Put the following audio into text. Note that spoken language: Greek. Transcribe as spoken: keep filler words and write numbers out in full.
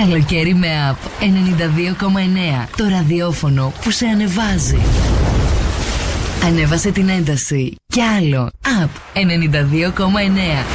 Καλοκαίρι με Up ενενήντα δύο κόμμα εννέα. Το ραδιόφωνο που σε ανεβάζει. Ανέβασε την ένταση. Κι άλλο. Up ενενήντα δύο κόμμα εννέα.